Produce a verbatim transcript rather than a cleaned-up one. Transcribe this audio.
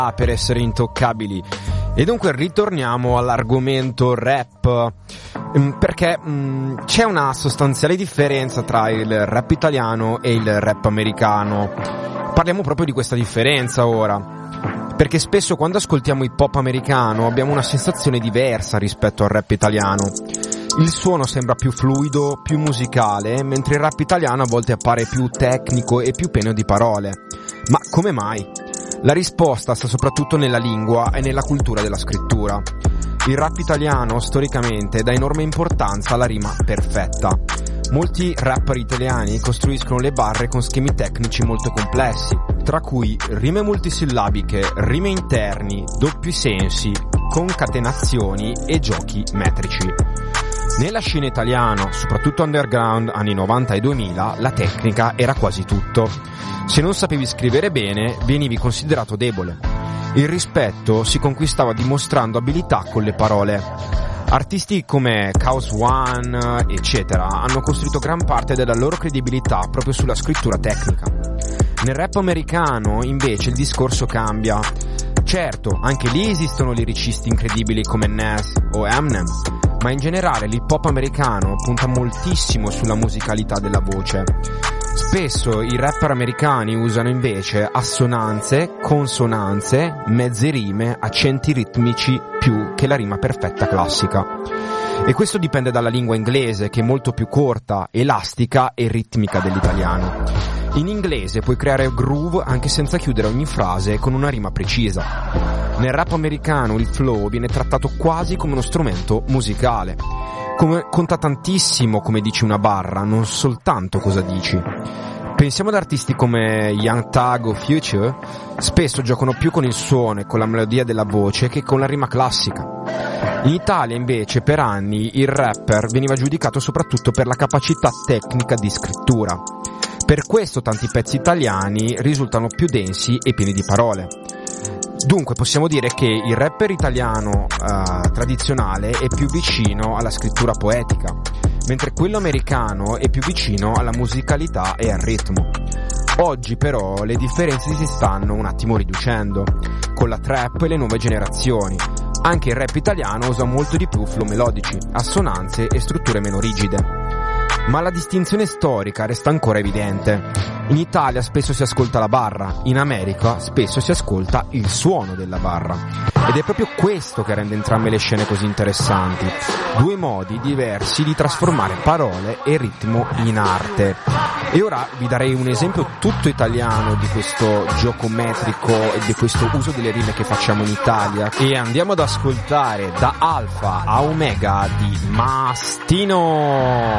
per essere intoccabili. E dunque ritorniamo all'argomento rap, perché mh, c'è una sostanziale differenza tra il rap italiano e il rap americano. Parliamo proprio di questa differenza ora, perché spesso quando ascoltiamo hip hop americano abbiamo una sensazione diversa rispetto al rap italiano. Il suono sembra più fluido, più musicale, mentre il rap italiano a volte appare più tecnico e più pieno di parole. Ma come mai? La risposta sta soprattutto nella lingua e nella cultura della scrittura. Il rap italiano, storicamente, dà enorme importanza alla rima perfetta. Molti rapper italiani costruiscono le barre con schemi tecnici molto complessi, tra cui rime multisillabiche, rime interni, doppi sensi, concatenazioni e giochi metrici. Nella scena italiana, soprattutto underground anni novanta e duemila, la tecnica era quasi tutto. Se non sapevi scrivere bene, venivi considerato debole. Il rispetto si conquistava dimostrando abilità con le parole. Artisti come Chaos One, eccetera, hanno costruito gran parte della loro credibilità proprio sulla scrittura tecnica. Nel rap americano, invece, il discorso cambia. Certo, anche lì esistono liricisti incredibili come Nas o Eminem, ma in generale l'hip hop americano punta moltissimo sulla musicalità della voce. Spesso i rapper americani usano invece assonanze, consonanze, mezze rime, accenti ritmici più che la rima perfetta classica. E questo dipende dalla lingua inglese, che è molto più corta, elastica e ritmica dell'italiano. In inglese puoi creare groove anche senza chiudere ogni frase con una rima precisa. Nel rap americano il flow viene trattato quasi come uno strumento musicale. Come, conta tantissimo come dici una barra, non soltanto cosa dici. Pensiamo ad artisti come Young Thug o Future, spesso giocano più con il suono e con la melodia della voce che con la rima classica. In Italia invece per anni il rapper veniva giudicato soprattutto per la capacità tecnica di scrittura. Per questo tanti pezzi italiani risultano più densi e pieni di parole. Dunque possiamo dire che il rapper italiano uh, tradizionale è più vicino alla scrittura poetica, mentre quello americano è più vicino alla musicalità e al ritmo. Oggi però le differenze si stanno un attimo riducendo, con la trap e le nuove generazioni. Anche il rap italiano usa molto di più flow melodici, assonanze e strutture meno rigide. Ma la distinzione storica resta ancora evidente. In Italia spesso si ascolta la barra, in America spesso si ascolta il suono della barra. Ed è proprio questo che rende entrambe le scene così interessanti. Due modi diversi di trasformare parole e ritmo in arte. E ora vi darei un esempio tutto italiano di questo gioco metrico e di questo uso delle rime che facciamo in Italia. E andiamo ad ascoltare da Alfa a Omega di Mastino.